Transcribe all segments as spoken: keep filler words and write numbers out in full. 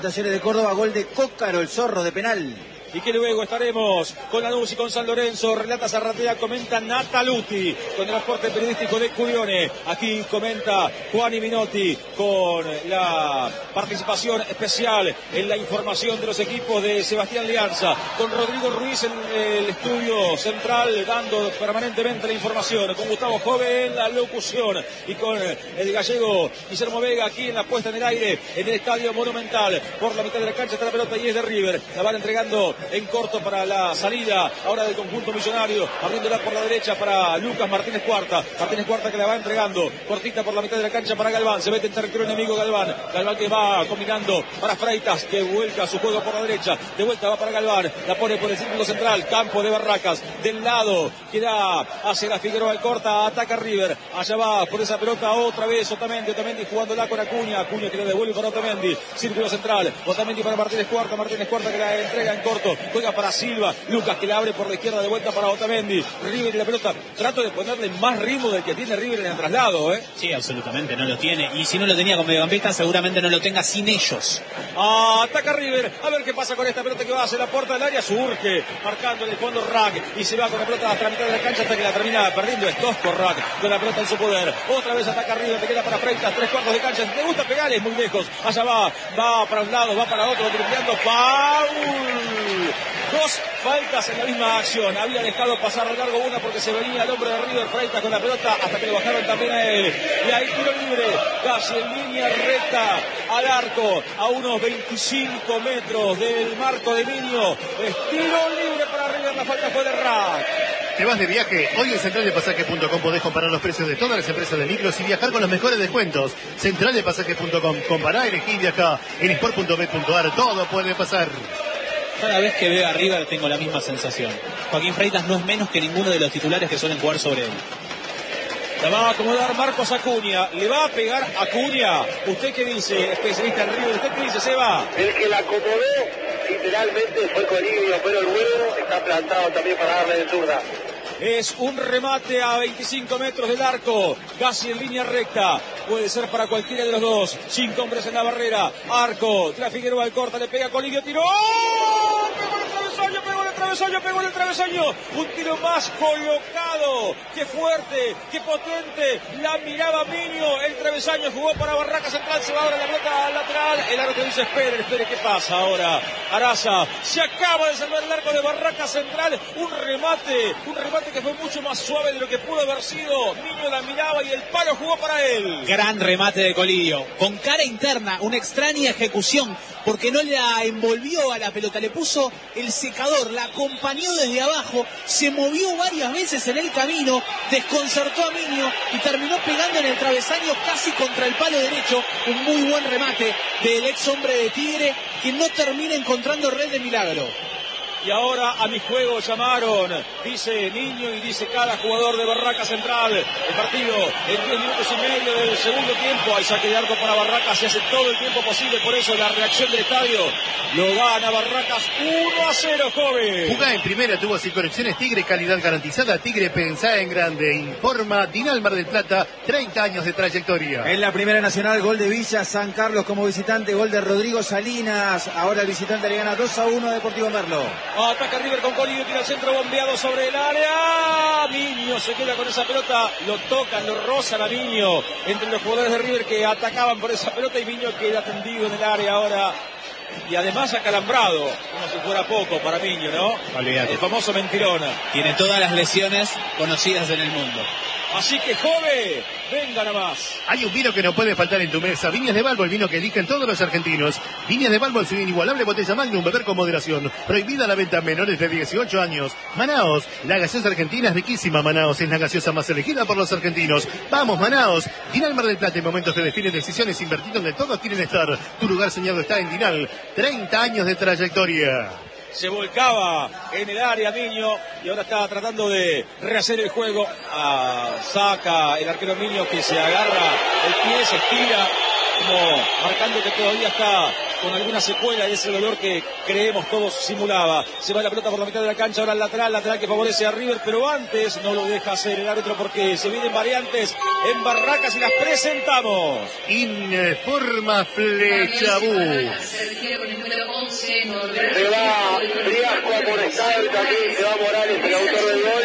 Talleres de Córdoba, gol de Cócaro, el zorro de penal. Y que luego estaremos con Lanús y con San Lorenzo. Relata Zarratea, comenta Nataluti con el aporte periodístico de Curione. Aquí comenta Juan Minotti con la participación especial en la información de los equipos de Sebastián Lianza, con Rodrigo Ruiz en el estudio central dando permanentemente la información, con Gustavo Jove en la locución y con el gallego Guillermo Vega aquí en la puesta en el aire en el Estadio Monumental. Por la mitad de la cancha está la pelota y es de River. La van entregando en corto para la salida ahora del conjunto millonario, abriéndola por la derecha para Lucas Martínez Cuarta. Martínez Cuarta que la va entregando cortita por la mitad de la cancha para Galván. Se mete en territorio enemigo Galván. Galván que va combinando para Freitas, que vuelca su juego por la derecha. De vuelta va para Galván. La pone por el círculo central. Campo de Barracas. Del lado que da hacia la Figueroa. El corta. Ataca River. Allá va por esa pelota otra vez Otamendi. Otamendi jugándola con Acuña. Acuña que la devuelve para Otamendi. Círculo central. Otamendi para Martínez Cuarta. Martínez Cuarta que la entrega en corto. Juega para Silva, Lucas que la abre por la izquierda de vuelta para Otamendi. River y la pelota, trato de ponerle más ritmo del que tiene River en el traslado, ¿eh? Sí, absolutamente, no lo tiene. Y si no lo tenía con mediocampista, seguramente no lo tenga sin ellos. Ataca River, a ver qué pasa con esta pelota que va hacia la puerta del área. Surge, marcando en el fondo Rack, y se va con la pelota hasta la mitad de la cancha hasta que la termina perdiendo. Es tosco Rack, con la pelota en su poder. Otra vez ataca River, te queda para Freitas, tres cuartos de cancha. Si te gusta pegar, es muy lejos. Allá va, va para un lado, va para otro, tripleando. ¡Paul! Dos faltas en la misma acción. Había dejado pasar de largo una porque se venía al hombre de River Freitas con la pelota hasta que le bajaron también a él. Y ahí tiro libre, casi en línea recta al arco, a unos veinticinco metros del marco de Niño. Es tiro libre para River, la falta fue de Rack. ¿Te vas de viaje? Hoy en central de pasajes punto com podés comparar los precios de todas las empresas de micros y viajar con los mejores descuentos. central de pasajes punto com. Compará, elegí, viajá. En sport punto bet punto ar todo puede pasar. Cada vez que veo a River tengo la misma sensación. Joaquín Freitas no es menos que ninguno de los titulares que suelen jugar sobre él. La va a acomodar Marcos Acuña. ¿Le va a pegar Acuña? ¿Usted qué dice, especialista en River? ¿Usted qué dice, Seba? El que la acomodó literalmente fue Colibio, pero el huevo está plantado también para darle de zurda. Es un remate a veinticinco metros del arco, casi en línea recta. Puede ser para cualquiera de los dos. Cinco hombres en la barrera. Arco, la Figueroa al corta, le pega Colibio, tiró. ¡Oh! Pegó en el travesaño, pegó en el travesaño. Un tiro más colocado. Qué fuerte, qué potente. La miraba Miño. El travesaño jugó para Barracas Central. Se va ahora la pelota al lateral. El árbitro dice, espere, espere, ¿qué pasa ahora? Araza, se acaba de salvar el arco de Barracas Central. Un remate, un remate que fue mucho más suave de lo que pudo haber sido. Miño la miraba y el palo jugó para él. Gran remate de Colidio. Con cara interna, una extraña ejecución, porque no la envolvió a la pelota, le puso el secador, la acompañó desde abajo, se movió varias veces en el camino, desconcertó a Miño y terminó pegando en el travesaño casi contra el palo derecho. Un muy buen remate del ex hombre de Tigre, que no termina encontrando red de milagro. Y ahora a mi juego llamaron, dice Niño y dice cada jugador de Barracas Central. El partido en diez minutos y medio del segundo tiempo. Hay saque de arco para Barracas, se hace todo el tiempo posible. Por eso la reacción del estadio lo gana Barracas uno a cero, joven. Jugá en primera, tuvo sin correcciones Tigre, calidad garantizada. Tigre, pensá en grande. Informa Dinal Mar del Plata, treinta años de trayectoria. En la primera nacional, gol de Villa San Carlos como visitante, gol de Rodrigo Salinas. Ahora el visitante le gana dos a uno a Deportivo Merlo. Ataca River con Colibio, tira el centro bombeado sobre el área. Miño se queda con esa pelota, lo tocan, lo rozan a Miño entre los jugadores de River que atacaban por esa pelota y Miño queda tendido en el área ahora. Y además acalambrado, como si fuera poco para Miño, ¿no? Olvídate. El famoso mentirona. Tiene todas las lesiones conocidas en el mundo. Así que, joven, venga nomás. Hay un vino que no puede faltar en tu mesa. Viñas de Balbo, el vino que eligen todos los argentinos. Viñas de Balbo, su inigualable botella Magnum, beber con moderación. Prohibida la venta a menores de dieciocho años. Manaos, la gaseosa argentina es riquísima. Manaos es la gaseosa más elegida por los argentinos. Vamos, Manaos. Dinal Mar del Plata, en momentos que definen decisiones, invertir donde todos quieren estar. Tu lugar soñado está en Dinal. treinta años de trayectoria. Se volcaba en el área Miño y ahora está tratando de rehacer el juego. Ah, saca el arquero Miño que se agarra el pie, se estira como marcando que todavía está con alguna secuela y ese dolor que creemos todos simulaba. Se va la pelota por la mitad de la cancha, ahora el lateral, lateral que favorece a River, pero antes no lo deja hacer el árbitro porque se vienen variantes en Barracas y las presentamos. Informa Flechabú. Se va Briasco amonestado y también se va Morales, el autor del gol.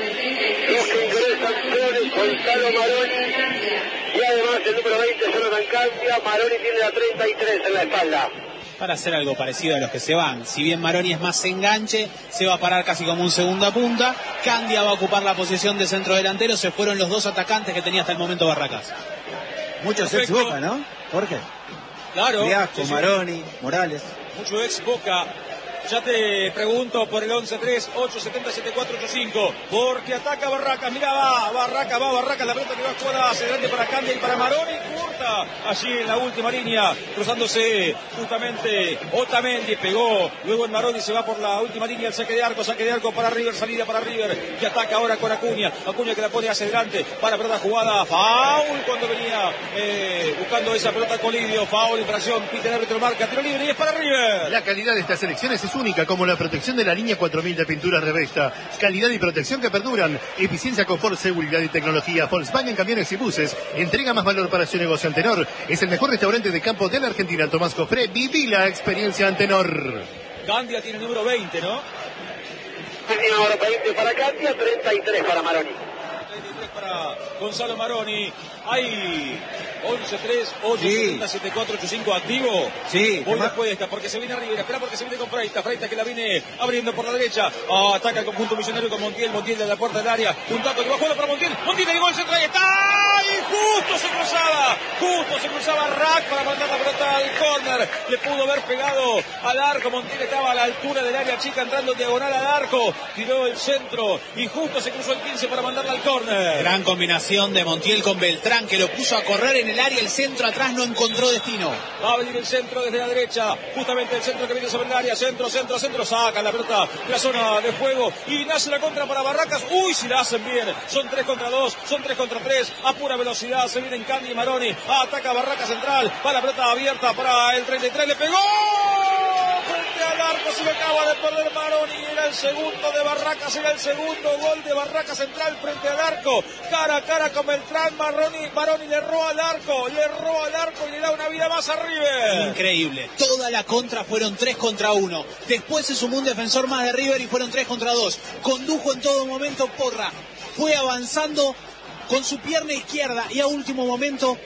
Los que ingresan son Gonzalo Maroni y además el número veinte, Jonathan Candia. Maroni tiene la treinta y tres en la espalda. Para hacer algo parecido a los que se van. Si bien Maroni es más enganche, se va a parar casi como un segunda punta. Candia va a ocupar la posición de centro delantero. Se fueron los dos atacantes que tenía hasta el momento Barracas. Muchos ex Boca, ¿no, Jorge? Claro. Briasco, sí, sí. Maroni, Morales. Mucho ex Boca. Ya te pregunto por el once tres ocho siete cero siete cuatro ocho cinco, porque ataca Barracas, mira, va, Barracas, va, Barracas, la pelota que va a jugar hacia adelante para Candia y para Maroni, curta, allí en la última línea, cruzándose justamente Otamendi, pegó, luego el Maroni se va por la última línea, el saque de arco, saque de arco para River, salida para River, que ataca ahora con Acuña, Acuña que la pone hacia adelante, para pelota jugada, foul cuando venía eh, buscando esa pelota Colidio, foul, infracción, pita el árbitro, marca, tiro libre y es para River. La calidad de estas elecciones es única, como la protección de la línea cuatro mil de pinturas Revesta. Calidad y protección que perduran. Eficiencia, confort, seguridad y tecnología. Volkswagen Camiones y Buses. Entrega más valor para su negocio. Antenor es el mejor restaurante de campo de la Argentina. Tomás Cofré, viví la experiencia Antenor. Candia tiene el número veinte, ¿no? Tenía ahora veinte para Candia, treinta y tres para Maroni. treinta y tres para Gonzalo Maroni. Hay once tres ocho siete cero siete cuatro ocho cinco activo. Sí. Voy después de esta, porque se viene River. Espera porque se viene con Freitas. Freitas que la viene abriendo por la derecha. Oh, ataca el conjunto misionario con Montiel. Montiel de la puerta del área. Un taco que va a jugar para Montiel. Montiel el gol se trae. ¡Está! Y justo se cruzaba. Justo se cruzaba Rack para mandar la pelota al córner. Le pudo haber pegado al arco. Montiel estaba a la altura del área chica entrando diagonal al arco. Tiró el centro y justo se cruzó el quince para mandarla al córner. Gran combinación de Montiel con Beltrán, que lo puso a correr en el área, el centro atrás no encontró destino. Va a venir el centro desde la derecha, justamente el centro que viene sobre el área, centro, centro, centro, saca la pelota de la zona de juego y nace la contra para Barracas. Uy, si la hacen bien, son tres contra dos, son tres contra tres, a pura velocidad, se vienen Candia y Maroni, ataca Barracas central, para la pelota abierta para el treinta y tres, le pegó frente al arco, se le acaba de perder Maroni, era el segundo de Barracas, era el segundo gol de Barracas central frente al arco, cara a cara con Beltrán. Maroni, Maroni le erró al arco, le erró al arco y le da una vida más a River. Increíble, toda la contra fueron tres contra uno, después se sumó un defensor más de River y fueron tres contra dos, condujo en todo momento Porra, fue avanzando con su pierna izquierda y a último momento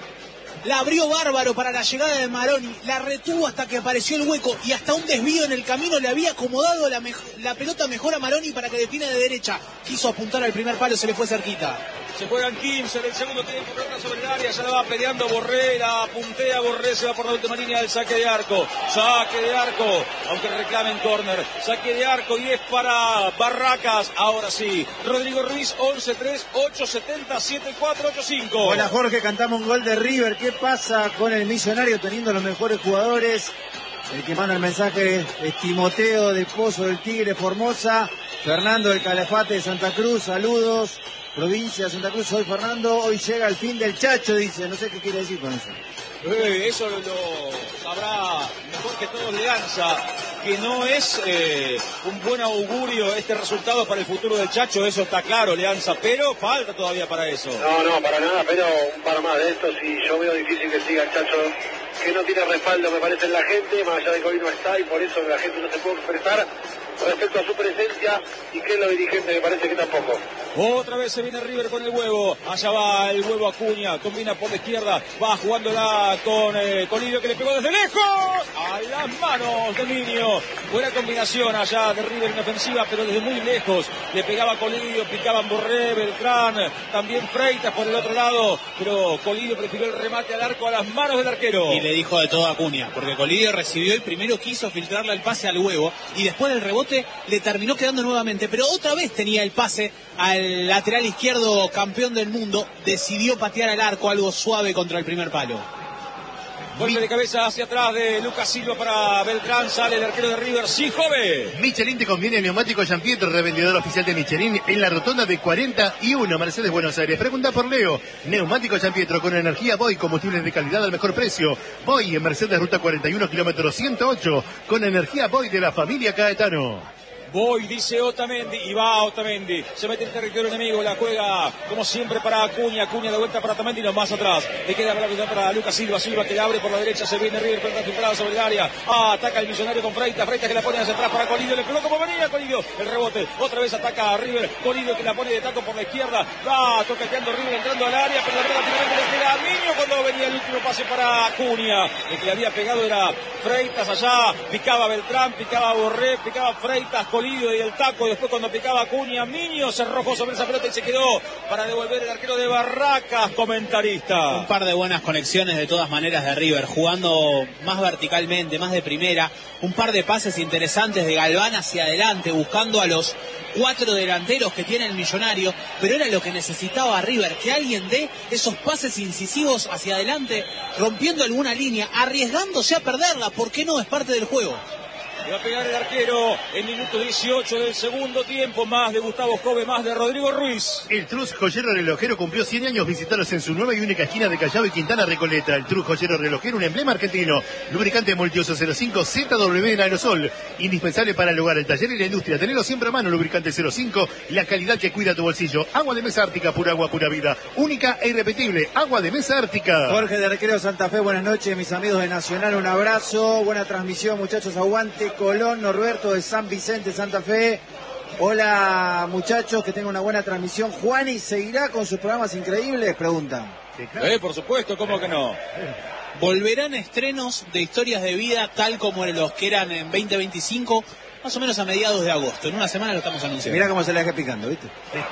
la abrió bárbaro para la llegada de Maroni, la retuvo hasta que apareció el hueco y hasta un desvío en el camino le había acomodado la, la pelota mejor a Maroni para que defina de derecha, quiso apuntar al primer palo, se le fue cerquita. Se juegan quince del segundo tiempo, pelota sobre el área, ya la va peleando Borré, la puntea Borré, se va por la última línea del saque de arco, saque de arco, aunque reclamen córner, saque de arco y es para Barracas, ahora sí, Rodrigo Ruiz, once tres ocho siete cero siete cuatro ocho cinco. Hola Jorge, cantamos un gol de River, ¿qué pasa con el Millonario teniendo los mejores jugadores? El que manda el mensaje es Timoteo de Pozo del Tigre, Formosa, Fernando del Calafate de Santa Cruz, saludos. Provincia de Santa Cruz, soy Fernando, hoy llega el fin del Chacho, dice, no sé qué quiere decir con eso. Eh, eso lo sabrá mejor que todos Leanza, que no es eh, un buen augurio este resultado para el futuro del Chacho, eso está claro Leanza, pero falta todavía para eso. No, no, para nada, pero un par más de estos y yo veo difícil que siga el Chacho, que no tiene respaldo me parece en la gente, más allá de que hoy no está y por eso la gente no se puede expresar respecto a su presencia y que es lo dirigente me parece que tampoco. Otra vez se viene River con el huevo, allá va el huevo Acuña, combina por la izquierda, va jugándola con eh, Colidio que le pegó desde lejos, a las manos de Niño, buena combinación allá de River en ofensiva, pero desde muy lejos, le pegaba Colidio, picaban Borré, Beltrán, también Freitas por el otro lado, pero Colidio prefirió el remate al arco a las manos del arquero. Y le dijo de todo a Acuña, porque Colidio recibió y primero quiso filtrarle el pase al huevo, y después del rebote le terminó quedando nuevamente, pero otra vez tenía el pase al lateral izquierdo campeón del mundo, decidió patear al arco algo suave contra el primer palo. Golpe Mi... de cabeza hacia atrás de Lucas Silva para Beltrán. Sale el arquero de River. Sí, joven. Michelin te conviene neumático Gianpietro, revendedor oficial de Michelin en la rotonda de cuarenta y uno, Mercedes, Buenos Aires. Pregunta por Leo. Neumático Gianpietro con energía Boy, combustibles de calidad al mejor precio. Boy en Mercedes, ruta cuarenta y uno, kilómetro ciento ocho, con energía Boy de la familia Caetano. Voy, dice Otamendi, y va Otamendi, se mete en territorio enemigo, la juega como siempre para Acuña, Acuña de vuelta para Otamendi, no más atrás, le queda para, para Lucas Silva, Silva que le abre por la derecha, se viene River, pero está sobre el área, ah, ataca el Millonario con Freitas, Freitas que la pone hacia atrás para Colidio, le pegó como venía Colidio, el rebote, otra vez ataca a River, Colidio que la pone de taco por la izquierda, va toqueteando River entrando al área, pero la pelota finalmente le queda a Miño cuando venía el último pase para Acuña, el que le había pegado era Freitas allá, picaba Beltrán, picaba Borré, picaba Freitas, Colidio y el taco, y después cuando picaba Acuña, Miño se arrojó sobre esa pelota y se quedó para devolver el arquero de Barracas, comentarista. Un par de buenas conexiones de todas maneras de River, jugando más verticalmente, más de primera, un par de pases interesantes de Galván hacia adelante, buscando a los cuatro delanteros que tiene el Millonario, pero era lo que necesitaba River, que alguien dé esos pases incisivos hacia adelante, rompiendo alguna línea, arriesgándose a perderla, ¿por qué no? Es parte del juego. Le va a pegar el arquero en minuto dieciocho del segundo tiempo, más de Gustavo Jove, más de Rodrigo Ruiz. El Trus Joyero Relojero cumplió cien años. Visitaros en su nueva y única esquina de Callao y Quintana Recoleta. El Trus Joyero Relojero, un emblema argentino. Lubricante multiuso cero cinco Z W en aerosol. Indispensable para el hogar, el taller y la industria. Tenelo siempre a mano, lubricante cero cinco. La calidad que cuida tu bolsillo. Agua de mesa ártica, pura agua, pura vida. Única e irrepetible. Agua de mesa ártica. Jorge de Arquero Santa Fe, buenas noches, mis amigos de Nacional. Un abrazo. Buena transmisión, muchachos. Aguante Colón, Norberto de San Vicente, Santa Fe. Hola muchachos, que tengan una buena transmisión. ¿Juani seguirá con sus programas increíbles? Pregunta. Sí, claro. eh, por supuesto, ¿cómo que no? Volverán estrenos de historias de vida tal como los que eran en veinte veinticinco, más o menos a mediados de agosto. En una semana lo estamos anunciando. Mirá cómo se le deja picando, ¿viste? ¿Viste?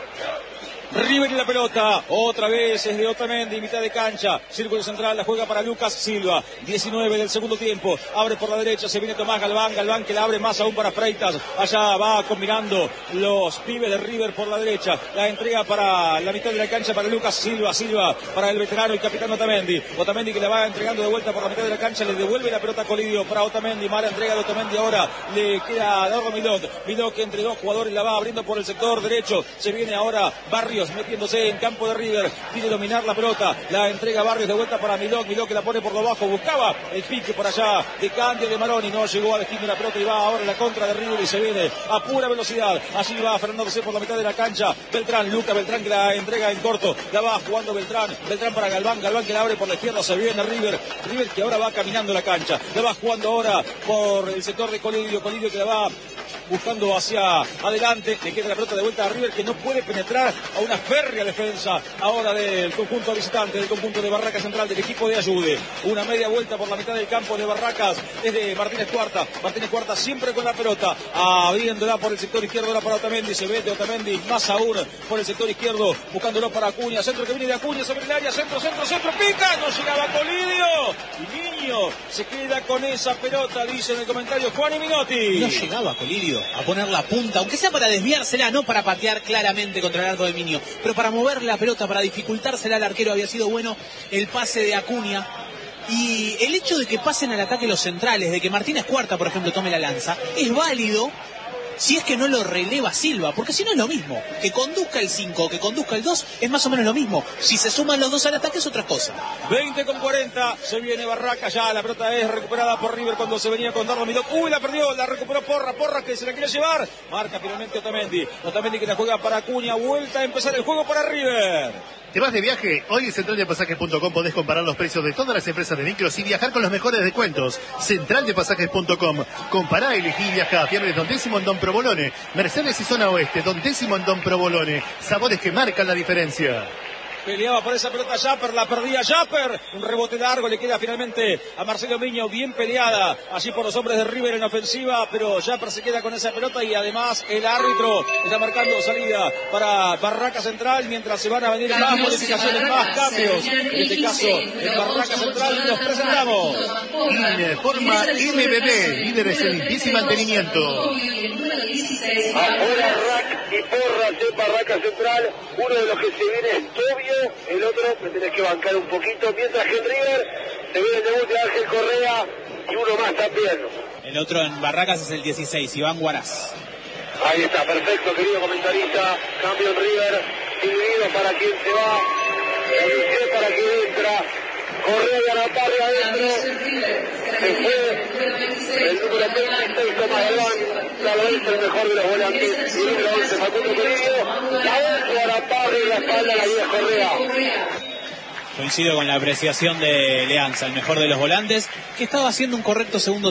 River y la pelota, otra vez es de Otamendi, mitad de cancha, círculo central, la juega para Lucas Silva, diecinueve del segundo tiempo, abre por la derecha, se viene Tomás Galván, Galván que la abre más aún para Freitas, allá va combinando los pibes de River por la derecha, la entrega para la mitad de la cancha para Lucas Silva, Silva para el veterano y capitán Otamendi, Otamendi que la va entregando de vuelta por la mitad de la cancha, le devuelve la pelota a Colidio para Otamendi, mala entrega de Otamendi ahora, le queda a Dardo Milot, Milot que entre dos jugadores la va abriendo por el sector derecho, se viene ahora Barrios, metiéndose en campo de River, quiere dominar la pelota, la entrega Barrios de vuelta para Milok, Milok que la pone por lo bajo, buscaba el pique por allá de Candia de Maroni, no llegó a destino la pelota y va ahora en la contra de River y se viene a pura velocidad, allí va Fernando C por la mitad de la cancha, Beltrán, Luca Beltrán que la entrega en corto, la va jugando Beltrán, Beltrán para Galván, Galván que la abre por la izquierda, se viene River, River que ahora va caminando la cancha, la va jugando ahora por el sector de Colidio, Colidio que la va buscando hacia adelante, le queda la pelota de vuelta a River que no puede penetrar a una férrea defensa ahora del conjunto visitante, del conjunto de Barracas Central, del equipo de Ayude, una media vuelta por la mitad del campo de Barracas, es de Martínez Cuarta, Martínez Cuarta siempre con la pelota, abriéndola por el sector izquierdo ahora para Otamendi, se ve de Otamendi más aún por el sector izquierdo, buscándolo para Acuña, centro que viene de Acuña sobre el área, centro, centro, centro, pica, no llegaba Colidio, y Niño se queda con esa pelota, dice en el comentario Juan y Minotti. No llegaba Colidio a poner la punta, aunque sea para desviársela, no para patear claramente contra el arco de Miño, pero para mover la pelota, para dificultársela al arquero. Había sido bueno el pase de Acuña. Y el hecho de que pasen al ataque los centrales, de que Martínez Cuarta, por ejemplo, tome la lanza, es válido si es que no lo releva Silva, porque si no es lo mismo. Que conduzca el cinco, que conduzca el dos, es más o menos lo mismo. Si se suman los dos al ataque es otra cosa. veinte con cuarenta, se viene Barraca ya, la pelota es recuperada por River cuando se venía con Dardo Milok. Uy, la perdió, la recuperó Porra, Porra que se la quiere llevar. Marca finalmente Otamendi, Otamendi que la juega para Acuña, vuelta a empezar el juego para River. ¿Te vas de viaje? Hoy en central de pasajes punto com podés comparar los precios de todas las empresas de micros y viajar con los mejores descuentos. central de pasajes punto com. Compará, elegí y viajá. Viernes Don Décimo en Don Provolone. Mercedes y Zona Oeste. Don Décimo en Don Provolone. Sabores que marcan la diferencia. Peleaba por esa pelota Japper, la perdía Japper, un rebote largo, le queda finalmente a Marcelo Miño, bien peleada allí por los hombres de River en ofensiva, pero Japper se queda con esa pelota y además el árbitro está marcando salida para Barraca Central, mientras se van a venir más modificaciones, más cambios, en este caso en Barraca Central nos presentamos. Informa M B B, líderes en limpieza y mantenimiento. Ahora Rack y Porras en Barraca Central, uno de los que se viene es Tobio, el otro me tenés que bancar un poquito, mientras que en River Se viene el debut de Ángel Correa y uno más también. El otro en Barracas es el dieciséis, Iván Guaraz. Ahí está, perfecto, querido comentarista. Cambio en River, dividido para quien se va, el para quien entra. Correa y Araparri adentro. Se fue el número veintiséis, Tomás Galván. Claro, es el mejor de los volantes. Y el número once, Facundo Corillo. La otra Araparri y la espalda la guía Correa. Coincido con la apreciación de Leanza, el mejor de los volantes, que estaba haciendo un correcto segundo